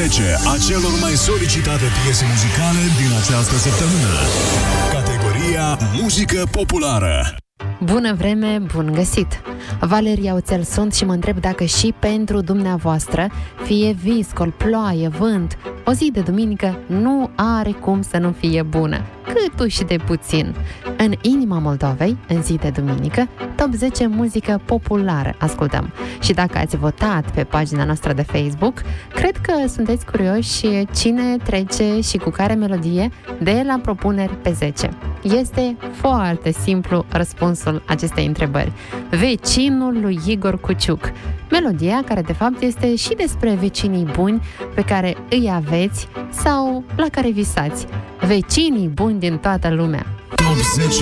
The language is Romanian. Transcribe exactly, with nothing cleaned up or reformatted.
zece a celor mai solicitate piese muzicale din această săptămână. Categoria Muzică Populară. Bună vreme, bun găsit! Valeria Oțel sunt și mă întreb dacă și pentru dumneavoastră, fie viscol, ploaie, vânt, o zi de duminică nu are cum să nu fie bună, câtuși de puțin. În inima Moldovei, în zi de duminică, top zece muzică populară ascultăm. Și dacă ați votat pe pagina noastră de Facebook, cred că sunteți curioși cine trece și cu care melodie de la propuneri pe zece. Este foarte simplu răspunsul acestei întrebări. Vecinul lui Igor Cuciuc. Melodia care de fapt este și despre vecinii buni pe care îi aveți sau la care visați. Vecinii buni din toată lumea. Top zece